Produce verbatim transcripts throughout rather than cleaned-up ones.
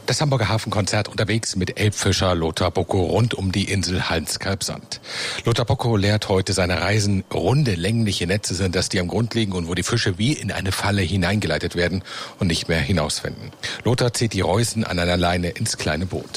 Das Hamburger Hafenkonzert unterwegs mit Elbfischer Lothar Bocko rund um die Insel Hans-Kalbsand. Lothar Bocko lehrt heute seine Reisen. Runde, längliche Netze sind das, die am Grund liegen und wo die Fische wie in eine Falle hineingeleitet werden und nicht mehr hinausfinden. Lothar zieht die Reusen an einer Leine ins kleine Boot.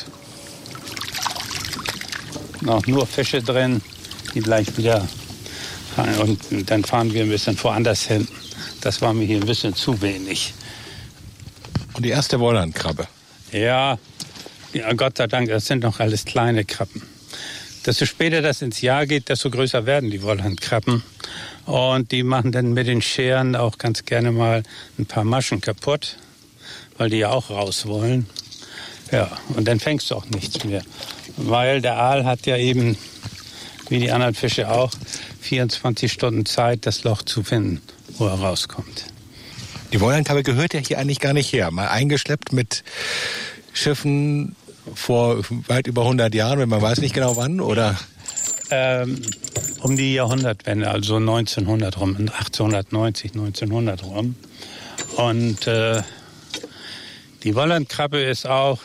Noch nur Fische drin, die gleich wieder fahren. Und dann fahren wir ein bisschen woanders hin. Das war mir hier ein bisschen zu wenig. Und die erste Wollandkrabbe? Ja, ja, Gott sei Dank, das sind noch alles kleine Krabben. Desto später das ins Jahr geht, desto größer werden die Wollandkrabben. Und die machen dann mit den Scheren auch ganz gerne mal ein paar Maschen kaputt, weil die ja auch raus wollen. Ja, und dann fängst du auch nichts mehr. Weil der Aal hat ja eben, wie die anderen Fische auch, vierundzwanzig Stunden Zeit, das Loch zu finden, wo er rauskommt. Die Wollandkrabbe gehört ja hier eigentlich gar nicht her. Mal eingeschleppt mit Schiffen vor weit über hundert Jahren, wenn man weiß nicht genau wann, oder? Ähm, um die Jahrhundertwende, also neunzehnhundert rum, achtzehnhundertneunzig, neunzehnhundert rum. Und äh, die Wollandkrabbe ist auch,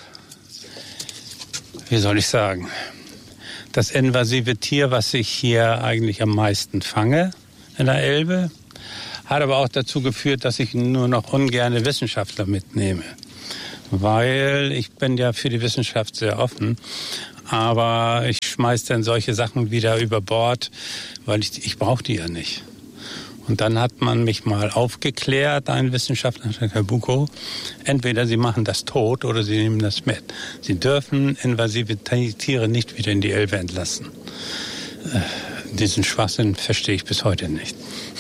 wie soll ich sagen, das invasive Tier, was ich hier eigentlich am meisten fange in der Elbe. Hat aber auch dazu geführt, dass ich nur noch ungerne Wissenschaftler mitnehme. Weil ich bin ja für die Wissenschaft sehr offen. Aber ich schmeiß dann solche Sachen wieder über Bord, weil ich, ich brauche die ja nicht. Und dann hat man mich mal aufgeklärt, ein Wissenschaftler, Herr Bocko, entweder Sie machen das tot oder Sie nehmen das mit. Sie dürfen invasive Tiere nicht wieder in die Elbe entlassen. Äh, diesen Schwachsinn verstehe ich bis heute nicht.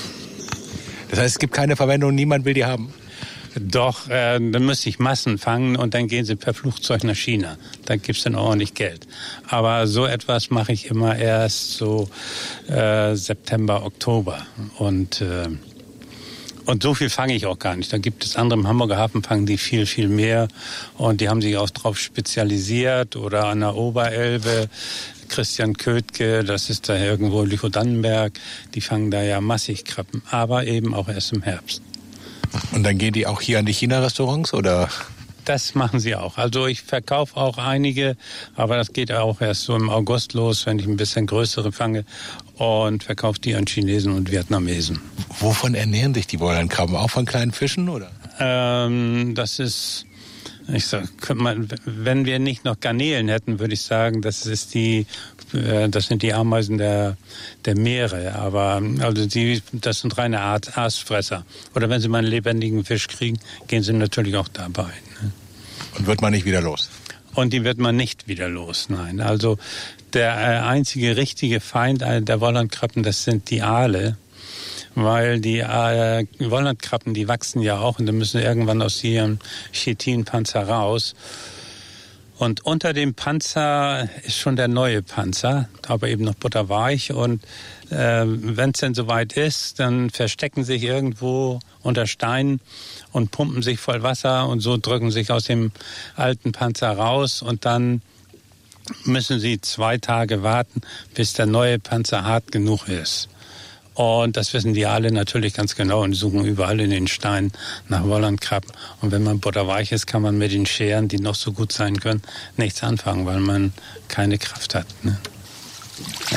Das heißt, es gibt keine Verwendung, niemand will die haben? Doch, äh, dann müsste ich Massen fangen und dann gehen sie per Flugzeug nach China. Dann gibt's dann ordentlich Geld. Aber so etwas mache ich immer erst so äh, September, Oktober. Und, äh, und so viel fange ich auch gar nicht. Da gibt es andere im Hamburger Hafen, fangen die viel, viel mehr. Und die haben sich auch drauf spezialisiert. Oder an der Oberelbe, Christian Ködke, das ist da irgendwo Lüchow-Dannenberg. Die fangen da ja massig Krabben, aber eben auch erst im Herbst. Und dann gehen die auch hier an die China-Restaurants, oder? Das machen sie auch. Also ich verkaufe auch einige, aber das geht auch erst so im August los, wenn ich ein bisschen größere fange, und verkaufe die an Chinesen und Vietnamesen. Wovon ernähren sich die Wollandkrabben? Auch von kleinen Fischen, oder? Ähm, das ist, ich sag, wenn wir nicht noch Garnelen hätten, würde ich sagen, das ist die, das sind die Ameisen der, der Meere. Aber also die, das sind reine Art Aasfresser. Oder wenn sie mal einen lebendigen Fisch kriegen, gehen sie natürlich auch dabei. Ne? Und wird man nicht wieder los? Und die wird man nicht wieder los, nein. Also der einzige richtige Feind der Wollandkrabben, das sind die Aale. Weil die äh, Wollandkrabben, die wachsen ja auch und dann müssen irgendwann aus ihrem Chitinpanzer raus. Und unter dem Panzer ist schon der neue Panzer, aber eben noch butterweich. Und äh, wenn es denn soweit ist, dann verstecken sich irgendwo unter Steinen und pumpen sich voll Wasser und so drücken sich aus dem alten Panzer raus. Und dann müssen sie zwei Tage warten, bis der neue Panzer hart genug ist. Und das wissen die alle natürlich ganz genau und suchen überall in den Steinen nach Wollandkrabben. Und wenn man butterweich ist, kann man mit den Scheren, die noch so gut sein können, nichts anfangen, weil man keine Kraft hat. Ne? Ja.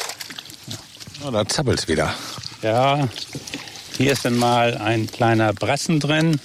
Ja, da zappelt's wieder. Ja, hier ist dann mal ein kleiner Brassen drin.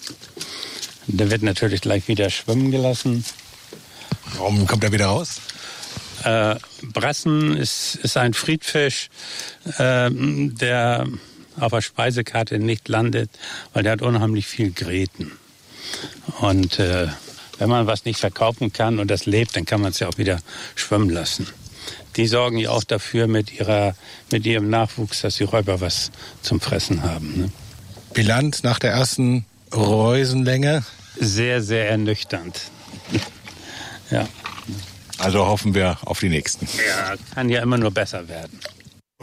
Der wird natürlich gleich wieder schwimmen gelassen. Warum kommt er wieder raus? Äh, Brassen ist, ist ein Friedfisch, äh, der auf der Speisekarte nicht landet, weil der hat unheimlich viel Gräten. Und äh, wenn man was nicht verkaufen kann und das lebt, dann kann man es ja auch wieder schwimmen lassen. Die sorgen ja auch dafür mit ihrer, mit ihrem Nachwuchs, dass die Räuber was zum Fressen haben. Ne? Bilanz nach der ersten Reusenlänge? Sehr, sehr ernüchternd. Ja. Also hoffen wir auf die nächsten. Ja, kann ja immer nur besser werden.